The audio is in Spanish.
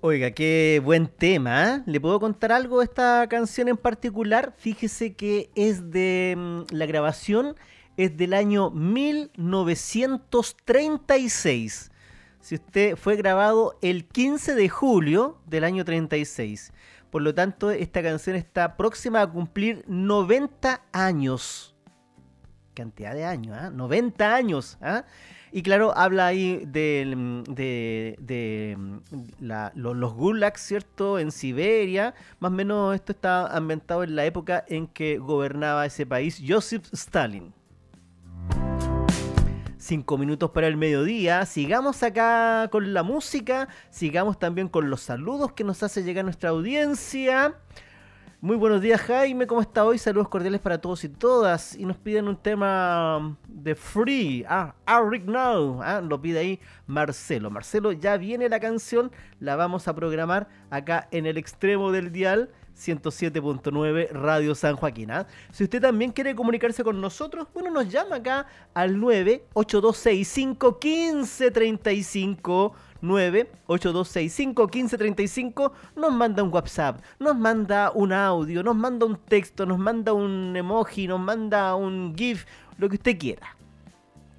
Oiga, qué buen tema, ¿eh? ¿Le puedo contar algo de esta canción en particular? Fíjese que es de la grabación es del año 1936. Si usted fue grabado el 15 de julio del año 36. Por lo tanto, esta canción está próxima a cumplir 90 años. Cantidad de años, ¿ah? 90 años, ¿ah? Y claro, habla ahí de los gulags, ¿cierto? En Siberia. Más o menos esto está ambientado en la época en que gobernaba ese país Joseph Stalin. 5 minutos para el mediodía. Sigamos acá con la música. Sigamos también con los saludos que nos hace llegar nuestra audiencia. Muy buenos días, Jaime, ¿cómo está hoy? Saludos cordiales para todos y todas. Y nos piden un tema de Free. Right Now. Lo pide ahí Marcelo. Marcelo, ya viene la canción. La vamos a programar acá en el extremo del dial 107.9 Radio San Joaquín. Si usted también quiere comunicarse con nosotros, bueno, nos llama acá al 982651535. 982651535, nos manda un WhatsApp, nos manda un audio, nos manda un texto, nos manda un emoji, nos manda un GIF, lo que usted quiera.